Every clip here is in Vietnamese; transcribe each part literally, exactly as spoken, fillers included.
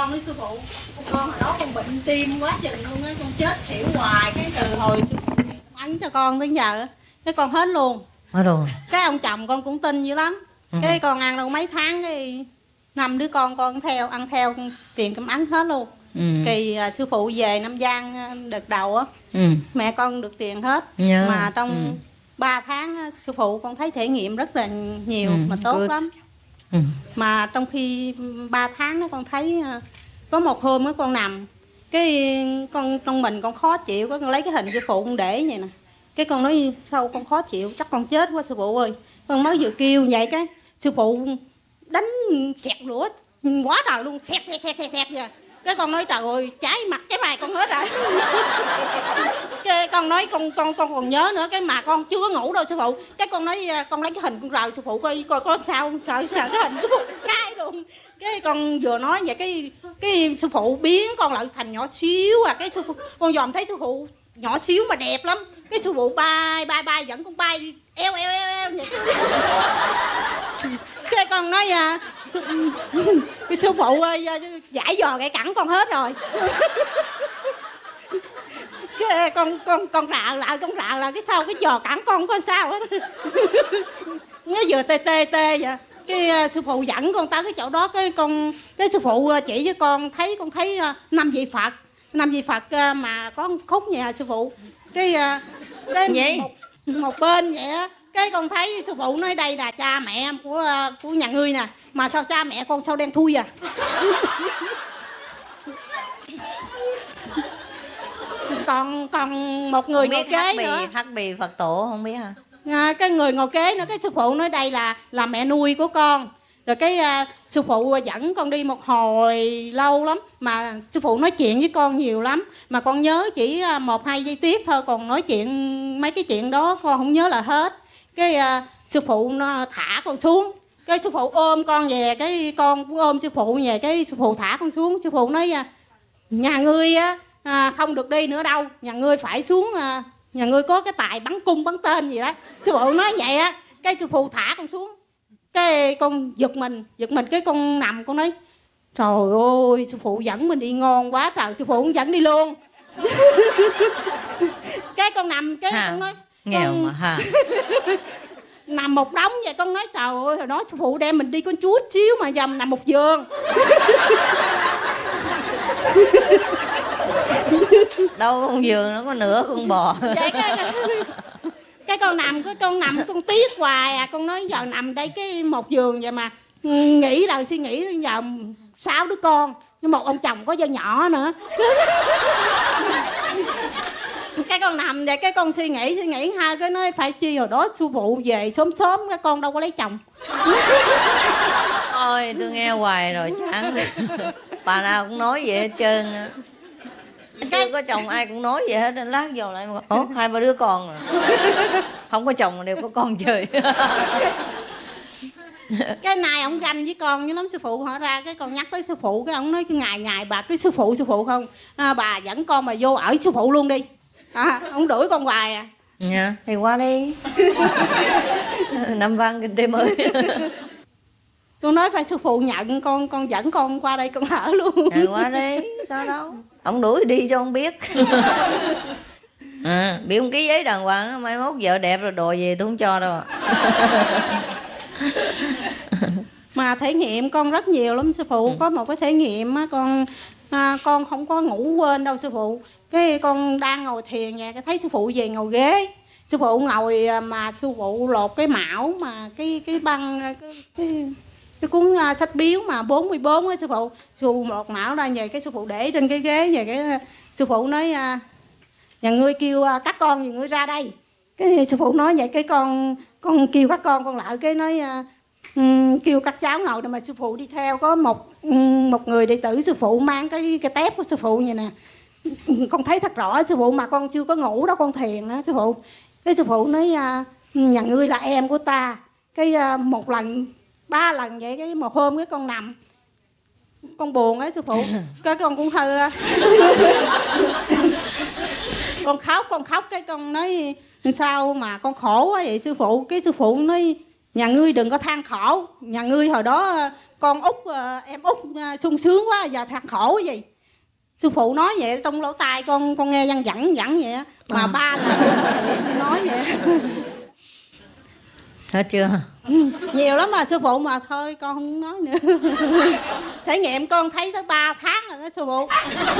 con với sư phụ. Con hồi đó con bệnh tim quá chừng luôn á, con chết xỉu hoài. Cái từ hồi sư phụ ấn cho con tới giờ cái con hết luôn. Hết rồi. Cái ông chồng con cũng tin dữ lắm. Ừ. Cái con ăn đâu mấy tháng cái năm đứa con con theo ăn theo tiền cơm ấn hết luôn. Ừ. Kỳ uh, sư phụ về Nam Giang đợt đầu á, ừ. mẹ con được tiền hết. Yeah. Mà trong ừ. ba tháng sư phụ con thấy thể nghiệm rất là nhiều, ừ. mà tốt Good. lắm. Ừ. Mà trong khi ba tháng đó con thấy uh, có một hôm đó con nằm cái con trong mình con khó chịu, con lấy cái hình sư phụ con để vậy nè. Cái con nói sao con khó chịu, chắc con chết quá sư phụ ơi. Con mới vừa kêu vậy cái sư phụ đánh xẹt lửa quá trời luôn, xẹt xẹt xẹt xẹt xẹt vậy. Cái con nói trời ơi, cháy mặt cháy bài con hết rồi. Cái con nói con con con còn nhớ nữa, cái mà con chưa có ngủ đâu sư phụ. Cái con nói con lấy cái hình con rời sư phụ coi coi có sao không, sợ sợ cái hình sư phụ trai luôn. Cái con vừa nói vậy cái cái sư phụ biến con lại thành nhỏ xíu à, cái sư phụ, con dòm thấy sư phụ nhỏ xíu mà đẹp lắm. Cái sư phụ bay bay bay dẫn con bay eo eo eo eo vậy. Cái con nói à, sư, cái sư phụ ơi giải dò gãy cẳng con hết rồi. Cái con con con rạ lại con rạ lại cái sau cái giò cẳng con không có sao hết. Nó vừa tê tê tê vậy. Cái uh, sư phụ dẫn con tới cái chỗ đó, cái con cái sư phụ uh, chỉ với con thấy con thấy uh, năm vị Phật, năm vị Phật uh, mà có khúc nhà sư phụ. Cái uh, cái gì? Một, một bên vậy á. Cái con thấy sư phụ nói đây là cha mẹ của uh, của nhà ngươi nè, mà sao cha mẹ con sao đen thui à. còn còn một người ngồi kế hắc bì, nữa, hắc bì Phật tổ không biết hả? À, cái người ngồi kế nữa, cái sư phụ nói đây là là mẹ nuôi của con. Rồi cái uh, sư phụ dẫn con đi một hồi lâu lắm, mà sư phụ nói chuyện với con nhiều lắm, mà con nhớ chỉ uh, một hai giây tiết thôi, còn nói chuyện mấy cái chuyện đó con không nhớ là hết. Cái uh, sư phụ nó thả con xuống, cái sư phụ ôm con về, cái con cũng ôm sư phụ về, cái sư phụ thả con xuống. Sư phụ nói uh, nhà ngươi á uh, không được đi nữa đâu, nhà ngươi phải xuống uh, nhà ngươi có cái tài bắn cung bắn tên gì đó. Sư phụ nói vậy á, cái sư phụ thả con xuống, cái con giật mình giật mình cái con nằm con nói trời ơi sư phụ dẫn mình đi ngon quá trời, sư phụ cũng dẫn đi luôn. Cái con nằm cái ha, con nói nghèo con... mà ha. Nằm một đống vậy, con nói trời ơi hồi đó sư phụ đem mình đi con chút xíu mà dầm nằm một giường. Đâu con giường nó có nửa con bò. Vậy cái, cái con nằm cái con nằm con tiếc hoài à, con nói giờ nằm đây cái một giường vậy mà nghĩ là suy nghĩ giờ sáu đứa con nhưng một ông chồng có do nhỏ nữa. Cái con nằm vậy cái con suy nghĩ suy nghĩ hai cái nói phải chi hồi đó sư phụ về sớm sớm cái con đâu có lấy chồng. Ôi tôi nghe hoài rồi chán. Bà nào cũng nói vậy hết trơn. Chưa có chồng ai cũng nói vậy hết, nên lát vô lại mà ủa hai ba đứa con rồi. Không có chồng mà đều có con chơi. Cái này ông ganh với con với lắm. Sư phụ hỏi ra cái con nhắc tới sư phụ, cái ông nói cái ngày ngày bà cái sư phụ sư phụ không à, bà dẫn con mà vô ở sư phụ luôn đi à, ông đuổi con hoài à. Dạ thì qua đi. Năm văn kinh tế mới. Con nói phải sư phụ nhận con con dẫn con qua đây con ở luôn. Rồi qua đi sao đâu, ông đuổi đi cho ông biết. À, bị ông ký giấy đàng hoàng mai mốt vợ đẹp rồi đồ về tôi không cho đâu. Mà thể nghiệm con rất nhiều lắm sư phụ. Ừ. Có một cái thể nghiệm á con à, con không có ngủ quên đâu sư phụ. Cái con đang ngồi thiền nhà cái thấy sư phụ về ngồi ghế, sư phụ ngồi mà sư phụ lột cái mão mà cái cái băng cái, cái cái cuốn uh, sách biếu mà bốn mươi bốn á sư phụ. Sư phụ lột mão ra về cái sư phụ để trên cái ghế về cái uh, sư phụ nói uh, nhà ngươi kêu uh, các con nhà ngươi ra đây. Cái sư phụ nói vậy cái con con kêu các con con lại cái nói uh, um, kêu các cháu ngồi mà sư phụ đi theo có một um, một người đệ tử sư phụ mang cái cái tép của sư phụ vậy nè. Con thấy thật rõ sư phụ mà con chưa có ngủ đó, con thiền đó sư phụ. Cái sư phụ nói uh, nhà ngươi là em của ta. Cái uh, một lần ba lần vậy, cái một hôm cái con nằm con buồn á sư phụ, cái con cũng hơi con khóc con khóc cái con nói sao mà con khổ quá vậy sư phụ. Cái sư phụ nói nhà ngươi đừng có than khổ, nhà ngươi hồi đó con út em út sung sướng quá, giờ thật khổ gì. Sư phụ nói vậy trong lỗ tai con con nghe văng vẳng vẳng vậy mà à. Ba là nói vậy. Hết chưa? Ừ, nhiều lắm mà sư phụ, mà thôi con không nói nữa. Trải nghiệm con thấy tới ba tháng rồi đó sư phụ.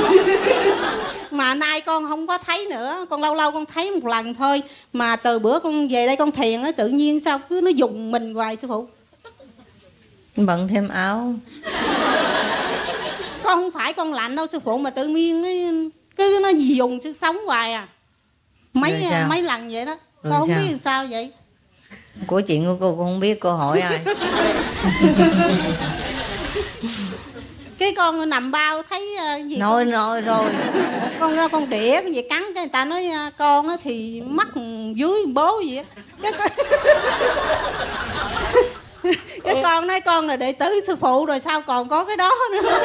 Mà nay con không có thấy nữa, con lâu lâu con thấy một lần thôi. Mà từ bữa con về đây con thiền á, tự nhiên sao cứ nó dùng mình hoài sư phụ. Bận thêm áo. Con không phải con lạnh đâu sư phụ, mà tự nhiên nó cứ nó dùng sức sống hoài à. Mấy mấy lần vậy đó. Rồi con không sao? Biết làm sao vậy. Của chuyện của cô, cô không biết, cô hỏi ai. Cái con nằm bao thấy uh, gì nói con... nói rồi con con đĩa cái gì cắn, cái người ta nói uh, con á thì mắt dưới bố gì á. Cái con... cái con nói con là đệ tử sư phụ rồi sao còn có cái đó nữa.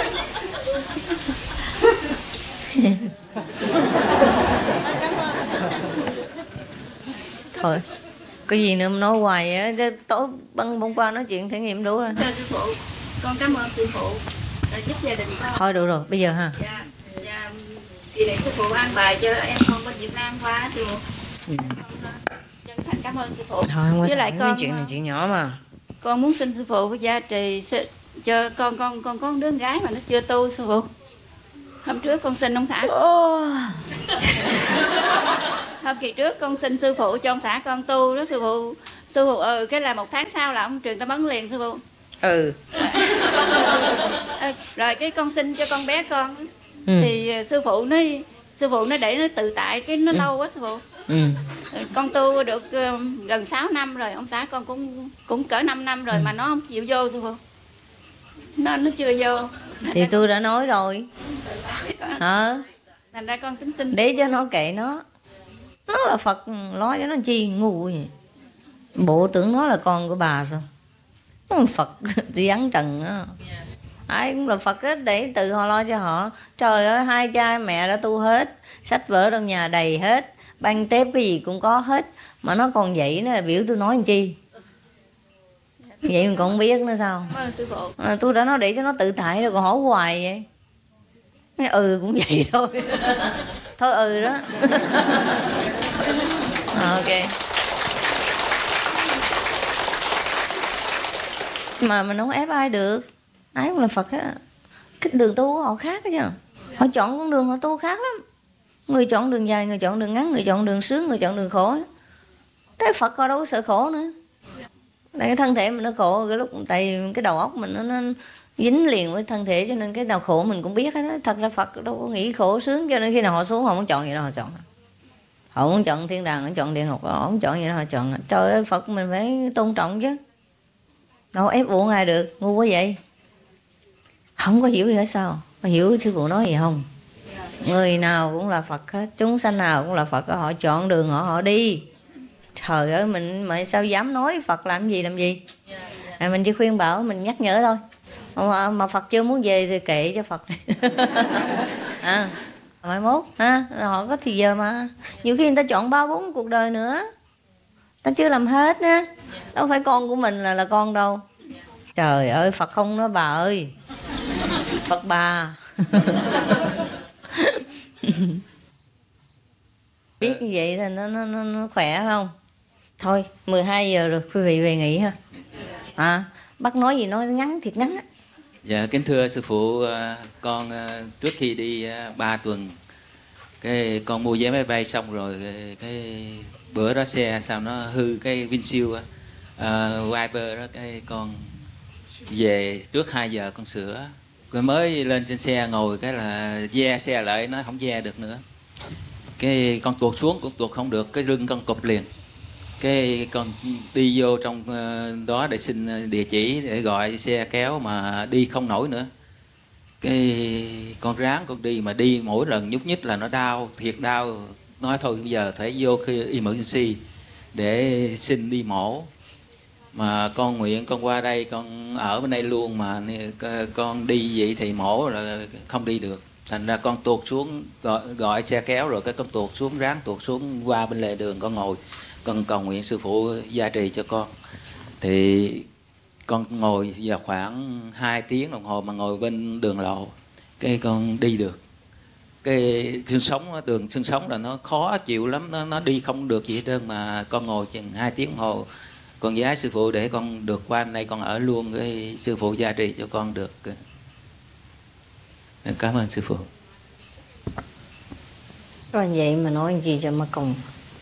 Thôi có gì nữa nói hoài á, tối băng hôm qua nói chuyện thể nghiệm đủ rồi. Sư phụ, con cảm ơn sư phụ đã giúp gia đình con. Thôi đủ rồi, bây giờ ha. Dạ, dạ, kỳ này sư phụ an bài cho em con bên Việt Nam qua sư phụ. Ừ. Chân thành cảm ơn sư phụ. Thôi không có với lại con chuyện này chuyện nhỏ mà. Con muốn xin sư phụ với gia trì cho con con con có đứa gái mà nó chưa tu sư phụ. Hôm trước con xin ông xã. Oh. Hôm kỳ trước con xin sư phụ cho ông xã con tu đó sư phụ. Sư phụ ừ cái là một tháng sau là ông truyền tâm ấn liền sư phụ. Ừ. À, rồi cái con xin cho con bé con ừ. Thì sư phụ nó sư phụ nó để nó tự tại cái nó ừ. lâu quá sư phụ. Ừ. Con tu được uh, gần sáu năm rồi, ông xã con cũng cũng cỡ năm năm rồi ừ. mà nó không chịu vô sư phụ. Nó nó chưa vô. Thì tôi đã nói rồi. Hả? Thành ra con tính xin. Để cho nó kệ nó. Nó là Phật lo cho nó chi ngu vậy. Bộ tưởng nó là con của bà sao? Nó là Phật đi vắng trần đó. Ai cũng là Phật hết, để tự họ lo cho họ. Trời ơi, hai cha mẹ đã tu hết, sách vở trong nhà đầy hết, băng tép cái gì cũng có hết, mà nó còn vậy nó là biểu tôi nói làm chi. Vậy mình còn không biết nữa sao. À, tôi đã nói để cho nó tự tại rồi còn hỏi hoài vậy. Nói, ừ cũng vậy thôi. Thôi ừ đó. À, ok. Mà mình không ép ai được. Ai cũng là Phật hết. Cái đường tu của họ khác đó chứ. Họ chọn con đường họ tu khác lắm. Người chọn đường dài, người chọn đường ngắn, người chọn đường sướng, người chọn đường khổ. Cái Phật họ đâu có sợ khổ nữa. Tại cái thân thể mình nó khổ, cái lúc tại cái đầu óc mình nó, nó dính liền với thân thể, cho nên cái nào khổ mình cũng biết hết đó. Thật ra Phật đâu có nghĩ khổ sướng, cho nên khi nào họ xuống họ muốn chọn gì đó họ chọn. Họ muốn chọn thiên đàng, họ chọn địa ngục, họ muốn chọn gì đó họ chọn. Trời ơi, Phật mình phải tôn trọng chứ. Đâu ép buộc ai được, ngu quá vậy. Không có hiểu gì hết sao? Có hiểu sư phụ nói gì không? Người nào cũng là Phật hết, chúng sanh nào cũng là Phật, họ chọn đường họ họ đi. Trời ơi, mình mà sao dám nói Phật làm gì làm gì? À, mình chỉ khuyên bảo, mình nhắc nhở thôi. Mà, mà Phật chưa muốn về thì kệ cho Phật. À, mai mốt ha, họ có thì giờ mà. Nhiều khi người ta chọn ba bốn cuộc đời nữa, ta chưa làm hết á. Đâu phải con của mình là là con đâu. Trời ơi, Phật không nói bà ơi, Phật bà. Biết như vậy thì nó, nó, nó, nó khỏe không? Thôi, mười hai giờ rồi, quý vị về nghỉ ha. À, bác nói gì nói ngắn thiệt ngắn á. Dạ, kính thưa sư phụ, con trước khi đi ba tuần, cái con mua vé máy bay xong rồi, cái, cái bữa đó xe sao nó hư cái windshield á, uh, wiper đó, cái con về trước hai giờ con sửa, rồi mới lên trên xe ngồi cái là ve xe lại, nó không ve được nữa, cái con tuột xuống cũng tuột không được, cái lưng con cụp liền, cái con đi vô trong đó để xin địa chỉ để gọi xe kéo mà đi không nổi nữa, cái con ráng con đi mà đi mỗi lần nhúc nhích là nó đau, thiệt đau, nói thôi bây giờ phải vô khi emergency để xin đi mổ. Mà con nguyện con qua đây con ở bên đây luôn, mà con đi vậy thì mổ là không đi được, thành ra con tuột xuống gọi, gọi xe kéo, rồi cái con tuột xuống, ráng tuột xuống qua bên lề đường con ngồi, con cầu nguyện sư phụ gia trì cho con. Thì con ngồi giờ khoảng hai tiếng đồng hồ mà ngồi bên đường lộ, cái con đi được. Cái xương sống, đường xương sống là nó khó chịu lắm, nó nó đi không được gì hết trơn, mà con ngồi chừng hai tiếng đồng hồ. Con giá sư phụ để con được qua đây con ở luôn, cái sư phụ gia trì cho con được. Cảm ơn sư phụ. Rồi vậy mà nói gì cho mà cùng.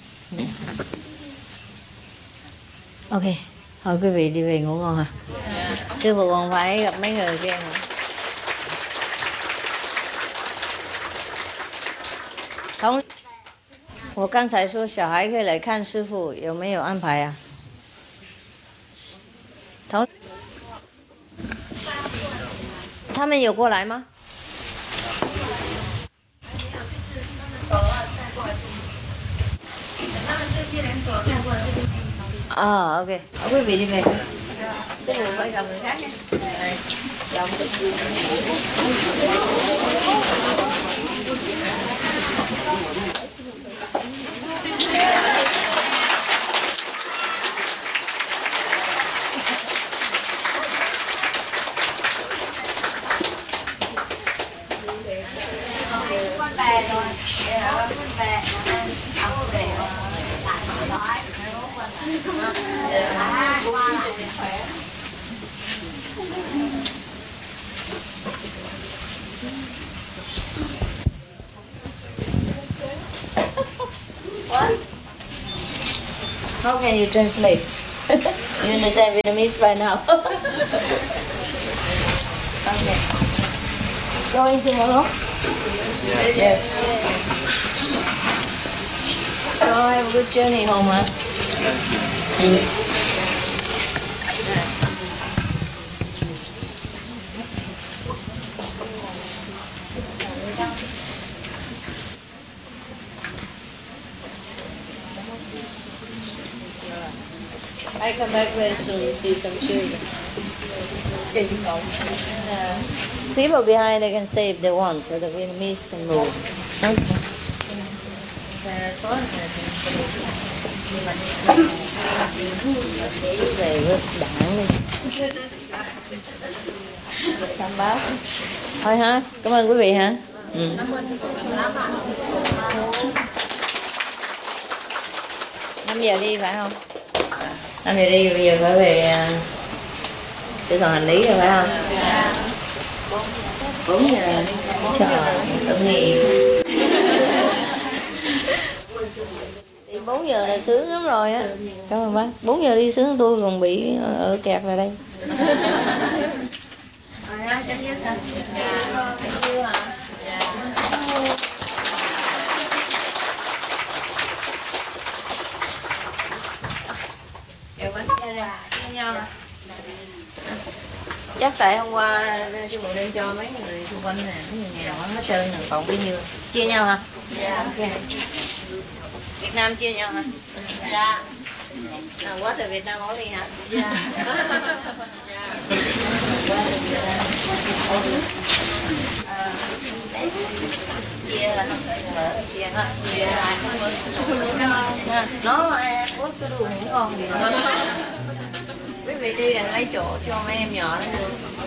Ok, thôi quý vị đi về ngủ ngon hả? Sư phụ còn phải gặp mấy người kia hả? Thống, 我刚才说小孩可以来看师傅，有没有安排啊？同，他们有过来吗？À, ok. Quý vị đi về. Cái người phải gặp người khác nha. Chồng. Con về rồi. Con về. Ông về rồi. What? How can you translate? You understand Vietnamese by now? Okay. Going tomorrow? Yes. Yes. So have a good journey home, huh? Mm. I come back very soon to see some children. Uh, people behind, they can stay if they want, so the Vietnamese can move. Okay. Về với đảng đi tham báo thôi ha. Cảm ơn quý vị ha. Ừ. năm giờ đi phải không? năm giờ đi, bây giờ phải về uh, sửa soạn hành lý rồi phải không? bốn giờ. Trời, tội nghiệp. Thì bốn giờ là sướng lắm rồi á. Cảm ơn bác. bốn giờ đi sướng, tôi còn bị ở kẹt vào đây. Rồi ha, chấm dứt hả? Dạ. Chưa hả? Dạ. Kẹo bánh chia ra, chia nhau hả? Chắc tại hôm qua sư phụ đem cho mấy người xung quanh nè, mấy người nghèo hết trơn rồi, còn bấy nhiêu. Chia nhau hả? Dạ. Ok. Việt Nam chia nhau hả? Dạ. À, quá từ Việt Nam đi hả? Dạ. À, chia là mở chia hết. Nó út cái đùi những con gì đó. Quý vị đi đừng lấy chỗ cho mấy em nhỏ đó.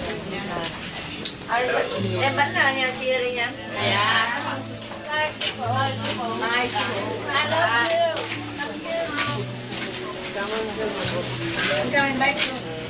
À, đem bánh ra nha, chia đi nha. Dạ. Bye. Bye. I love you. Cảm ơn. Cảm ơn bác.